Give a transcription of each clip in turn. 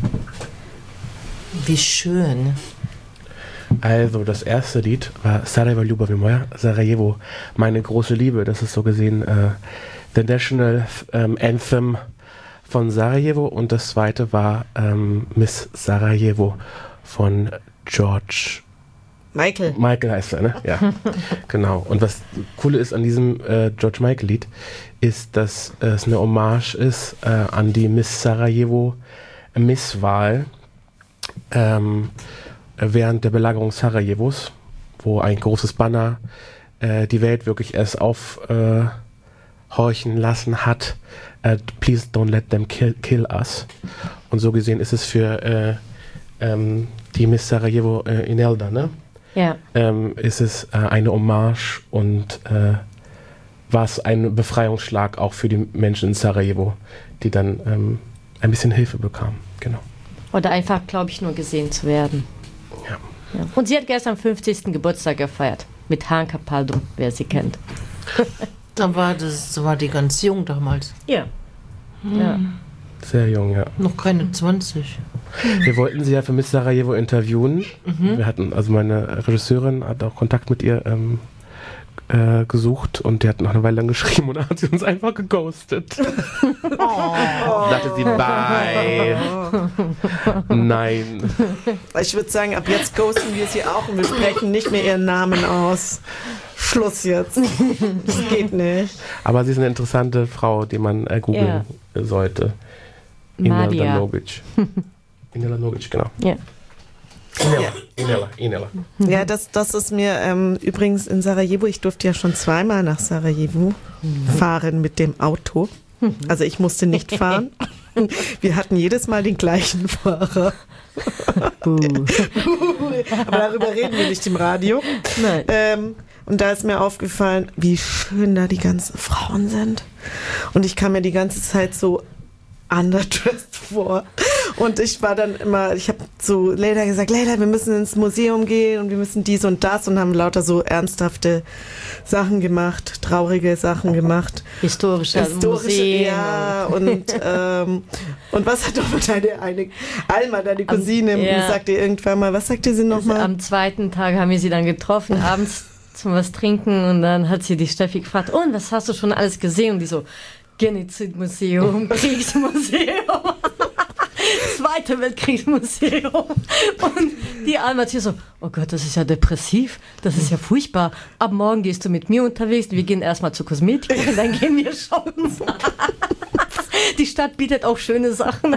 Wie schön. Also das erste Lied war Sarajevo Ljubav moja, Sarajevo, meine große Liebe. Das ist so gesehen the National Anthem von Sarajevo. Und das zweite war Miss Sarajevo von George Michael heißt er, ne? Ja, genau. Und was cool ist an diesem George Michael Lied, ist, dass es eine Hommage ist an die Miss Sarajevo Misswahl während der Belagerung Sarajevos, wo ein großes Banner die Welt wirklich erst aufhorchen lassen hat. Please don't let them kill us. Und so gesehen ist es für die Miss Sarajevo Inelda, ne? Ja. Ist es eine Hommage und war es ein Befreiungsschlag auch für die Menschen in Sarajevo, die dann ein bisschen Hilfe bekamen. Genau. Oder einfach, glaube ich, nur gesehen zu werden. Ja. Ja. Und sie hat gestern 50. Geburtstag gefeiert. Mit Hahn Capaldo, wer sie kennt. Da war die ganz jung damals. Ja. Ja. Sehr jung, ja. Noch keine 20. Wir wollten sie ja für Miss Sarajevo interviewen. Wir hatten, also meine Regisseurin hat auch Kontakt mit ihr gesucht und die hat noch eine Weile lang geschrieben und dann hat sie uns einfach geghostet. Sagte sie, bye. Nein. Ich würde sagen, ab jetzt ghosten wir sie auch und wir sprechen nicht mehr ihren Namen aus. Schluss jetzt. Das geht nicht. Aber sie ist eine interessante Frau, die man googeln sollte. Inela Nogic. Inela Nogic, genau. Ja. Inela. Ja, das ist mir übrigens in Sarajevo, ich durfte ja schon zweimal nach Sarajevo fahren mit dem Auto. Also ich musste nicht fahren. Wir hatten jedes Mal den gleichen Fahrer. Aber darüber reden wir nicht im Radio. Nein. Und da ist mir aufgefallen, wie schön da die ganzen Frauen sind. Und ich kam mir die ganze Zeit so underdressed vor. Und ich war dann immer, ich habe zu Leila gesagt, Leila, wir müssen ins Museum gehen und wir müssen dies und das und haben lauter so ernsthafte Sachen gemacht, traurige Sachen gemacht. Historische Museen. Ja, und was hat doch deine Alma, deine Cousine, sagte irgendwann mal, was sagte sie nochmal? Am zweiten Tag haben wir sie dann getroffen, abends zum was ttrinken und dann hat sie die Steffi gefragt, und was hast du schon alles gesehen? Und die so, Genozidmuseum, Kriegsmuseum, Zweite Weltkriegsmuseum. Und die Alma hat hier so, oh Gott, das ist ja depressiv, das ist ja furchtbar. Ab morgen gehst du mit mir unterwegs, wir gehen erstmal zur Kosmetik und dann gehen wir shoppen. Die Stadt bietet auch schöne Sachen.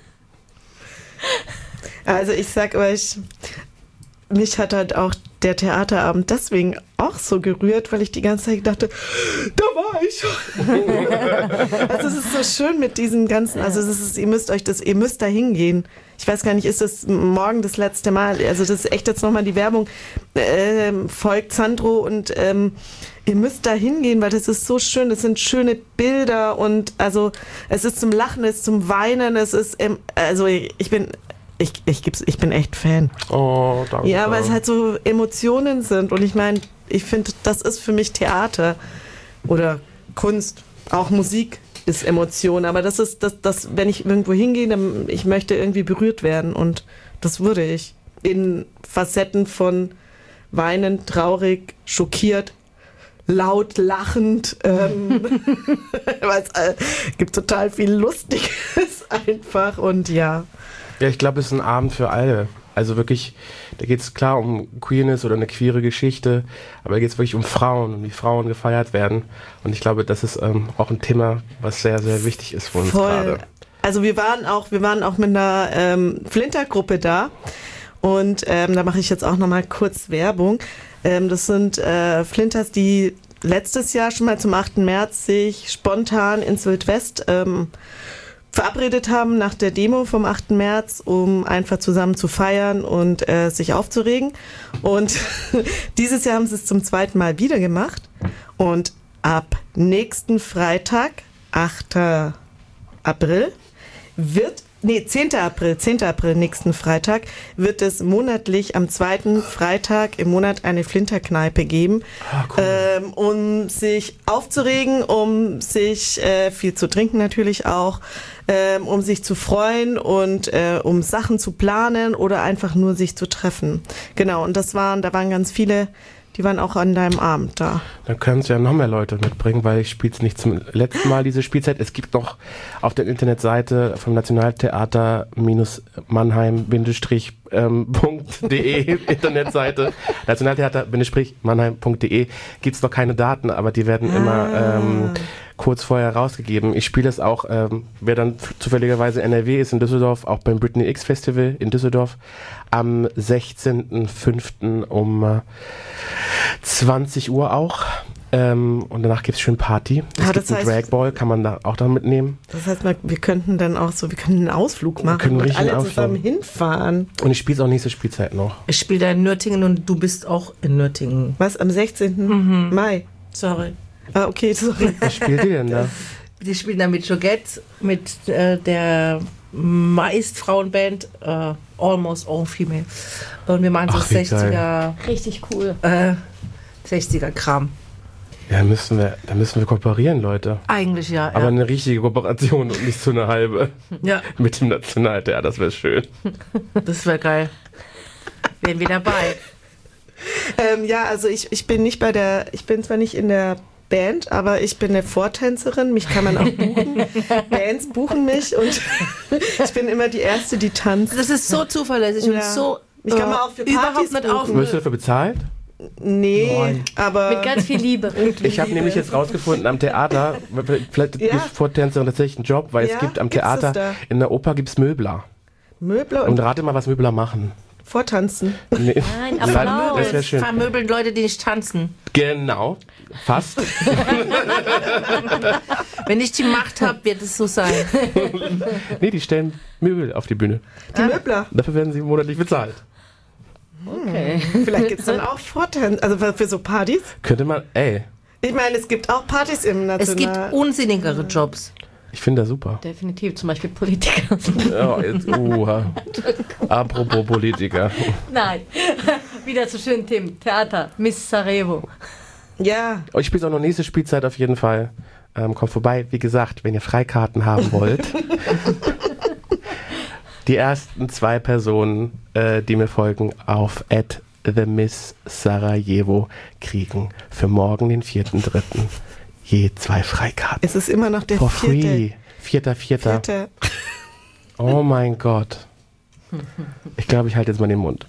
Also ich sag euch, mich hat halt auch der Theaterabend deswegen auch so gerührt, weil ich die ganze Zeit dachte, da war ich schon. Also es ist so schön mit diesen ganzen, also ihr müsst da hingehen. Ich weiß gar nicht, ist das morgen das letzte Mal? Also das ist echt jetzt nochmal die Werbung. Folgt Sandro und ihr müsst da hingehen, weil das ist so schön, das sind schöne Bilder und also es ist zum Lachen, es ist zum Weinen, es ist, also ich bin echt Fan. Oh, danke. Ja, weil es halt so Emotionen sind. Und ich meine, ich finde, das ist für mich Theater oder Kunst. Auch Musik ist Emotion. Aber das ist das, wenn ich irgendwo hingehe, dann ich möchte irgendwie berührt werden. Und das würde ich. In Facetten von weinend, traurig, schockiert, laut, lachend. Weil es gibt total viel Lustiges einfach. Und ja. Ja, ich glaube, es ist ein Abend für alle. Also wirklich, da geht es klar um Queerness oder eine queere Geschichte, aber da geht es wirklich um Frauen und wie Frauen gefeiert werden. Und ich glaube, das ist auch ein Thema, was sehr, sehr wichtig ist für uns gerade. Also wir waren auch mit einer Flinter-Gruppe da und da mache ich jetzt auch nochmal kurz Werbung. Das sind Flinters, die letztes Jahr schon mal zum 8. März sich spontan ins Wildwest verabredet haben nach der Demo vom 8. März, um einfach zusammen zu feiern und sich aufzuregen. Und dieses Jahr haben sie es zum 2. Mal wieder gemacht. Und ab nächsten Freitag, 8. April, wird 10. April, nächsten Freitag, wird es monatlich am 2. Freitag im Monat eine Flinterkneipe geben, Cool. um sich aufzuregen, um sich viel zu trinken natürlich auch, um sich zu freuen und um Sachen zu planen oder einfach nur sich zu treffen. Genau, und da waren ganz viele, die waren auch an deinem Abend da. Dann können es ja noch mehr Leute mitbringen, weil ich spiele es nicht zum letzten Mal, diese Spielzeit. Es gibt noch auf der Internetseite vom Nationaltheater Mannheim-.de Internetseite Nationaltheater-Mannheim.de gibt es noch keine Daten, aber die werden immer kurz vorher rausgegeben. Ich spiele es auch, wer dann zufälligerweise NRW ist in Düsseldorf, auch beim Britney X Festival in Düsseldorf am 16.05. um 20 Uhr auch. Und danach gibt es schön Party. Es gibt einen Dragball, kann man da auch dann mitnehmen. Das heißt, wir könnten dann auch so, wir können einen Ausflug machen und alle zusammen hinfahren. Und ich spiele es auch nächste Spielzeit noch. Ich spiele da in Nürtingen und du bist auch in Nürtingen. Was, am 16. Mai? Sorry. Ah, okay, sorry. Was spielt ihr denn da? Die spielen da mit Jogette, mit der meist Frauenband Almost All Female. Und wir machen so 60er, Richtig cool. 60er Kram. Ja, da müssen wir kooperieren, Leute. Eigentlich ja. Aber eine richtige Kooperation und nicht so eine halbe. Ja. Mit dem Nationaltheater, das wäre schön. Das wäre geil. Wären wir dabei. Ja, also ich bin ich bin zwar nicht in der Band, aber ich bin eine Vortänzerin, mich kann man auch buchen. Bands buchen mich und ich bin immer die Erste, die tanzt. Das ist so zuverlässig und so mich kann man auch für Partys überhaupt nicht buchen. auf. Wirst du dafür bezahlt? Nee, Nein. aber... Mit ganz viel Liebe. Ich habe nämlich jetzt rausgefunden, am Theater, vielleicht ist Vortänzerin tatsächlich ein Job, weil es gibt am Theater, in der Oper gibt es Möbler. Möbler Und rate mal, was Möbler machen. Vortanzen. Nee. Nein, Applaus. Das wäre schön. Vermöbeln Leute, die nicht tanzen. Genau, fast. Wenn ich die Macht habe, wird es so sein. Nee, die stellen Möbel auf die Bühne. Die Möbler. Dafür werden sie monatlich bezahlt. Okay. Vielleicht gibt es dann auch Vortanzen, also für so Partys. Könnte man, Ich meine, es gibt auch Partys im National... Es gibt unsinnigere Jobs. ich finde das super. Definitiv, zum Beispiel Politiker. Ja, jetzt, apropos Politiker. Nein, wieder zu schönen Themen. Theater, Miss Sarajevo. Ja, Ich spiele auch noch nächste Spielzeit auf jeden Fall. Kommt vorbei, wie gesagt, wenn ihr Freikarten haben wollt. Die ersten 2 Personen, die mir folgen, auf @TheMissSarajevo kriegen für morgen, den 4.3. je 2 Freikarten. es ist immer noch der For free. 4.4. vierte. Oh mein Gott. Ich glaube, ich halte jetzt mal den Mund.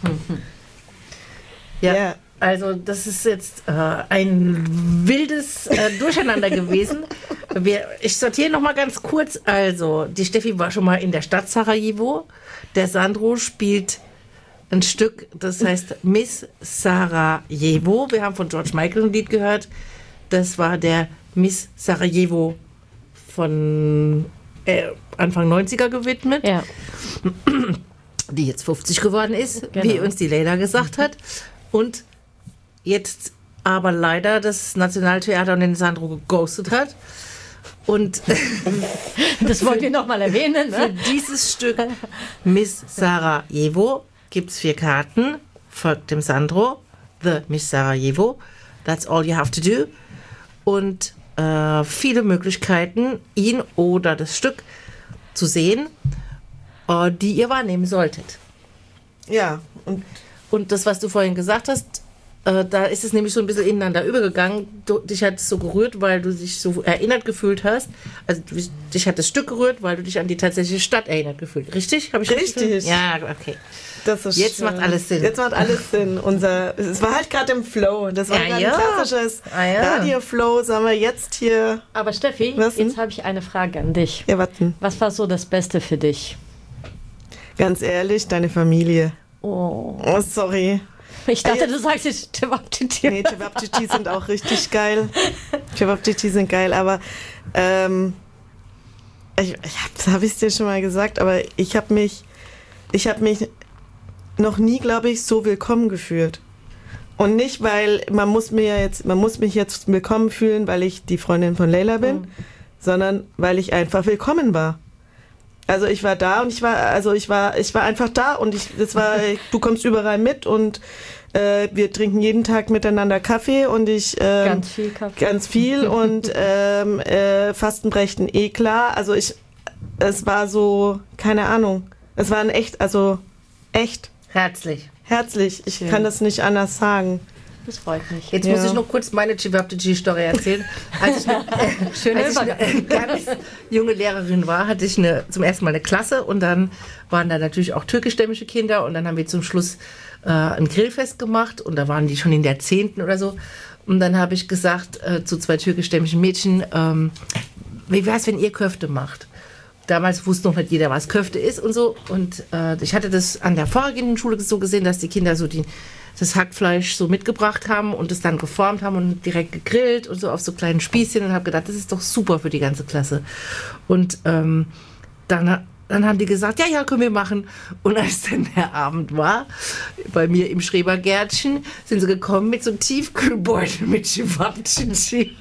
Ja. Also das ist jetzt ein wildes Durcheinander gewesen. Ich sortiere noch mal ganz kurz. Also die Steffi war schon mal in der Stadt Sarajevo. Der Sandro spielt ein Stück, das heißt Miss Sarajevo. Wir haben von George Michael ein Lied gehört. Das war der Miss Sarajevo von Anfang 90er gewidmet. Ja. Die jetzt 50 geworden ist, Genau. wie uns die Leila gesagt hat. Und jetzt aber leider das Nationaltheater und den Sandro geghostet hat. Und Das wollen wir nochmal erwähnen. für Ne? dieses Stück Miss Sarajevo gibt es 4 Karten. Folgt dem Sandro. The Miss Sarajevo. That's all you have to do. Und viele Möglichkeiten, ihn oder das Stück zu sehen, die ihr wahrnehmen solltet. Ja, Und das, was du vorhin gesagt hast, da ist es nämlich so ein bisschen ineinander übergegangen. Dich hat es so gerührt, weil du dich so erinnert gefühlt hast. Also dich hat das Stück gerührt, weil du dich an die tatsächliche Stadt erinnert gefühlt. Richtig? Hab ich Richtig. Ja, okay. das ist Jetzt schön. macht alles Sinn. Jetzt macht alles Sinn. Es war halt gerade im Flow. Das war Ja, gerade ja. ein klassisches Ja. Radio-Flow. Sagen wir jetzt hier... Aber Steffi, Was denn? jetzt habe ich eine Frage an dich. Ja, warten. Was war so das Beste für dich? Ganz ehrlich, deine Familie. Oh. Oh, sorry. Ich dachte, du sagst jetzt Tewabtiti. Nee, Cevapcici sind auch richtig geil. Cevapcici sind geil, aber hab ich dir schon mal gesagt, aber ich habe mich noch nie, glaube ich, so willkommen gefühlt. Und nicht, weil man muss mich jetzt willkommen fühlen, weil ich die Freundin von Leila bin, sondern weil ich einfach willkommen war. Also ich war da und ich war einfach da und du kommst überall mit und wir trinken jeden Tag miteinander Kaffee und ganz viel Kaffee. Ganz viel und Fastenbrechen klar. Also es war so, keine Ahnung. Es war echt. Herzlich. Ich kann das nicht anders sagen. Das freut mich. Jetzt muss ich noch kurz meine Chivapchichi-Story erzählen. Als ich eine ganz junge Lehrerin war, hatte ich zum ersten Mal eine Klasse und dann waren da natürlich auch türkischstämmige Kinder und dann haben wir zum Schluss ein Grillfest gemacht und da waren die schon in der 10. oder so. Und dann habe ich gesagt zu 2 türkischstämmigen Mädchen, wie wäre es, wenn ihr Köfte macht? Damals wusste noch nicht jeder, was Köfte ist und so. Und ich hatte das an der vorhergehenden Schule so gesehen, dass die Kinder so das Hackfleisch so mitgebracht haben und es dann geformt haben und direkt gegrillt und so auf so kleinen Spießchen und habe gedacht, das ist doch super für die ganze Klasse. Und dann haben die gesagt, ja, können wir machen. Und als dann der Abend war, bei mir im Schrebergärtchen, sind sie gekommen mit so einem Tiefkühlbeutel mit Chivapchichi.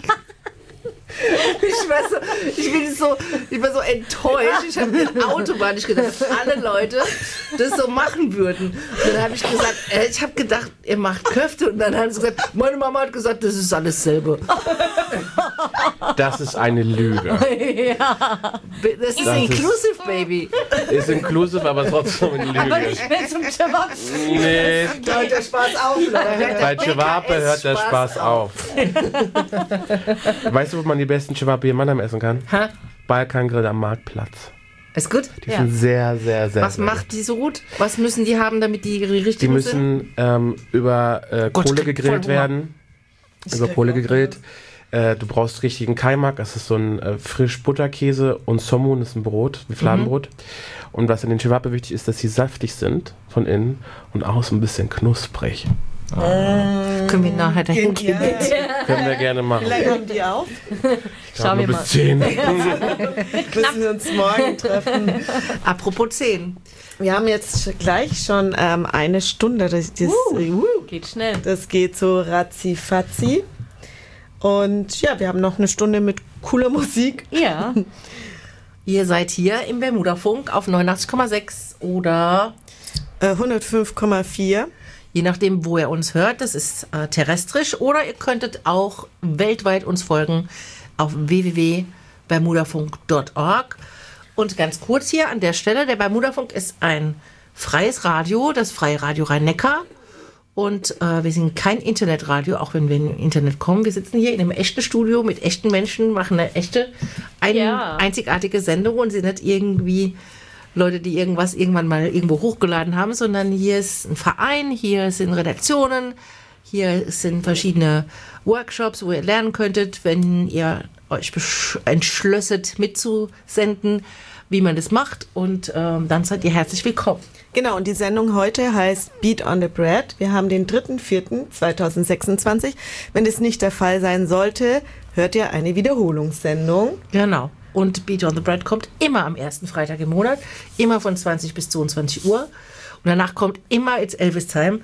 Ich war so enttäuscht. Ich habe in Autobahn nicht gedacht, dass alle Leute das so machen würden. Und dann habe ich gesagt, ich habe gedacht, ihr macht Köfte. Und dann haben sie gesagt, meine Mama hat gesagt, das ist alles selber. Das ist eine Lüge. Ja. Das ist inclusive, Baby. Ist inclusive, aber trotzdem eine Lüge. Aber ich bin zum Chewab. Nee, Da hört der Spaß auf. bei Chewape hört der Spaß auf. Weißt du, wo man die besten Chewape in Mannheim essen kann? Ha? Balkangrill am Marktplatz. Ist gut? Die sind sehr, sehr, sehr Was sehr macht die so gut? Was müssen die haben, damit die richtig Die gut sind? müssen über Kohle gegrillt werden. Über Kohle gegrillt. Du brauchst richtigen Kaimak, das ist so ein frisch Butterkäse und Somun ist ein Brot, wie Fladenbrot. Und was in den Chewape wichtig ist, dass sie saftig sind von innen und außen ein bisschen knusprig. Können wir nachher dahin gehen? Können wir gerne machen. Wie lange haben die auf? Schauen wir Nur mal. bis 10. Müssen wir uns morgen treffen. Apropos 10. Wir haben jetzt gleich schon eine Stunde. Geht schnell. Das geht so ratzi-fatzi. Und ja, wir haben noch eine Stunde mit cooler Musik. Ja. Ihr seid hier im Bermuda-Funk auf 89,6 oder 105,4. je nachdem, wo ihr uns hört. Das ist terrestrisch oder ihr könntet auch weltweit uns folgen auf www.bermudafunk.org. Und ganz kurz hier an der Stelle, der Bermudafunk ist ein freies Radio, das Freie Radio Rhein-Neckar. Und wir sind kein Internetradio, auch wenn wir in Internet kommen. Wir sitzen hier in einem echten Studio mit echten Menschen, machen eine einzigartige Sendung und sind nicht irgendwie Leute, die irgendwann mal irgendwo hochgeladen haben, sondern hier ist ein Verein, hier sind Redaktionen, hier sind verschiedene Workshops, wo ihr lernen könntet, wenn ihr euch entschlösset mitzusenden, wie man das macht. Und dann seid ihr herzlich willkommen. Genau, und die Sendung heute heißt Beat on the Bread. Wir haben den 3.4.2026. Wenn das nicht der Fall sein sollte, hört ihr eine Wiederholungssendung. Genau. Und Beat on the Bread kommt immer am ersten Freitag im Monat, immer von 20 bis 22 Uhr. Und danach kommt immer It's Elvis Time.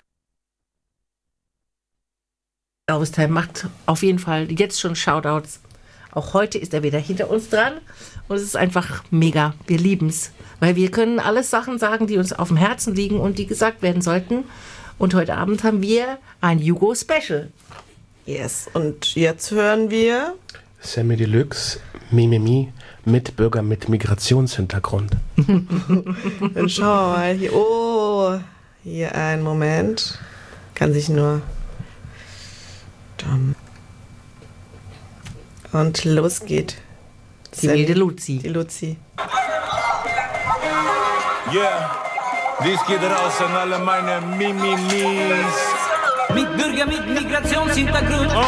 Elvis Time macht auf jeden Fall jetzt schon Shoutouts. Auch heute ist er wieder hinter uns dran. Und es ist einfach mega. Wir lieben es. Weil wir können alles Sachen sagen, die uns auf dem Herzen liegen und die gesagt werden sollten. Und heute Abend haben wir ein Hugo Special. Yes, und jetzt hören wir Sammy Deluxe, Mimimi, Mitbürger mit Migrationshintergrund. Dann schauen wir mal hier. Oh, hier ein Moment. Kann sich nur. Und los geht. Die wilde Luzi. Die Luzi. Yeah, dies geht raus an alle meine Mimimis. Mitbürger mit Migrationshintergrund.